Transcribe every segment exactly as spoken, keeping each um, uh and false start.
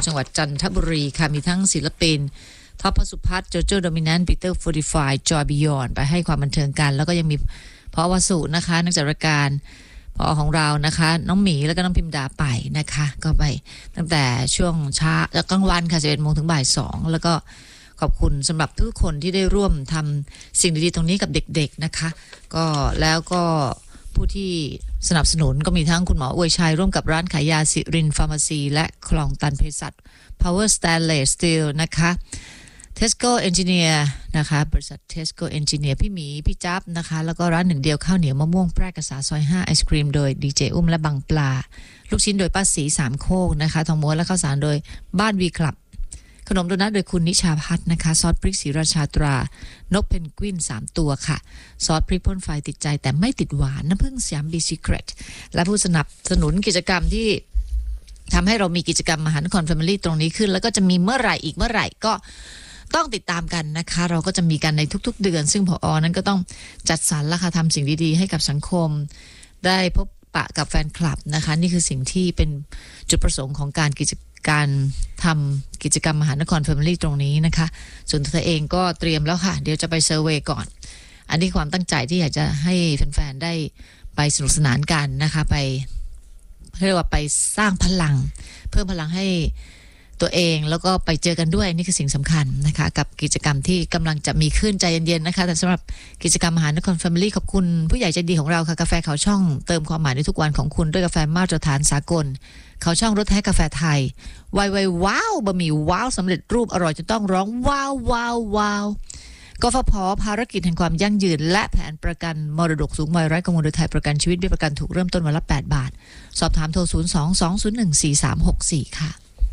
จังหวัดจันทบุรีค่ะมีทั้งศิลปินท็อปพสุพัฒน์โจโจโดมินันต์ปีเตอร์ฟอร์ตี้ไฟว์จอยบิยอนไปให้ความบันเทิงกันแล้วก็ยังมีพอวสุนะคะนักจัดรายการพอของเรานะคะน้องหมีแล้วก็น้องพิมดาไปนะคะก็ไปตั้งแต่ช่วงเช้ากลางวันค่ะสิบเอ็ดโมงถึงบ่ายสองแล้วก็ขอบคุณสำหรับทุกคนที่ได้ร่วมทำสิ่งดีๆตรงนี้กับเด็กๆนะคะก็แล้วก็ผู้ที่สนับสนุนก็มีทั้งคุณหมออวยชัยร่วมกับร้านขายยาสิรินฟาร์มาซีและคลองตันเภสัช Power Stainless Steel นะคะ Tesco Engineer นะคะบริษัท Tesco Engineer พี่หมีพี่จับนะคะแล้วก็ร้านหนึ่งเดียวข้าวเหนียวมะม่วงแพร่กษาซอยห้าไอศกรีมโดยดีเจอุ้มและบังปลาลูกชิ้นโดยป้าสีสามโคกนะคะทองม้วนและข้าวสารโดยบ้านวีคลับขนมโดนัทโดยคุณนิชาพัฒน์นะคะซอสพริกศรีราชาตรานกเพนกวินสามตัวค่ะซอสพริกพ่นไฟติดใจแต่ไม่ติดหวานน้ำผึ้งสยามบีซีเครตและผู้สนับสนุนกิจกรรมที่ทำให้เรามีกิจกรรมมหานครแฟมิลี่ตรงนี้ขึ้นแล้วก็จะมีเมื่อไหร่อีกเมื่อไหร่ก็ต้องติดตามกันนะคะเราก็จะมีกันในทุกๆเดือนซึ่งผอ.นั้นก็ต้องจัดสรรและค่ะทำสิ่งดีๆให้กับสังคมได้พบปะกับแฟนคลับนะคะนี่คือสิ่งที่เป็นจุดประสงค์ของการกิจการทำกิจกรรมมหานครแฟมิลี่ตรงนี้นะคะส่วนตัวเธอเองก็เตรียมแล้วค่ะเดี๋ยวจะไปเซอร์เวย์ก่อนอันนี้ความตั้งใจที่อยากจะให้แฟนๆได้ไปสนุกสนานกันนะคะไปเรียกว่าไปสร้างพลังเพิ่มพลังให้ตัวเองแล้วก็ไปเจอกันด้วยนี่คือสิ่งสำคัญนะคะกับกิจกรรมที่กำลังจะมีขึ้นใจเย็นๆนะคะแต่สำหรับกิจกรรมมหานครแฟมิลี่ขอบคุณผู้ใหญ่ใจดีของเราค่ะกาแฟเขาช่องเติมความหมายในทุกวันของคุณด้วยกาแฟมาตรฐานสากลเขาช่องรสแท้กาแฟไทยไวไวว้าวบะหมี่ว้าวสำเร็จรูปอร่อยจะต้องร้องว้าวว้าวว้าวกฟผ.ภารกิจแห่งความยั่งยืนและแผนประกันมรดกสูงวัยไร้กังวลโดยไทยประกันชีวิตเบี้ยประกันถูกเริ่มต้นวันละแปดบาทสอบถามโทรศูนย์ สอง สอง ศูนย์ หนึ่ง สี่ สาม หก สี่ค่ะ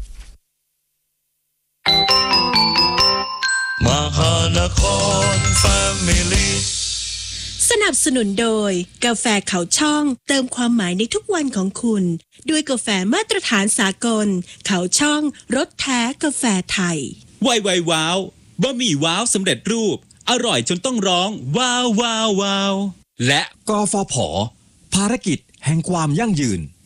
มหานครแฟมิลี่สนับสนุนโดยกาแฟเขาช่องเติมความหมายในทุกวันของคุณด้วยกาแฟมาตรฐานสากลเขาช่องรสแท้กาแฟไทยไวไวว้าวบะหมี่ว้าวสำเร็จรูปอร่อยจนต้องร้องว้าวว้าวว้าวและกฟผ.ภารกิจแห่งความยั่งยืน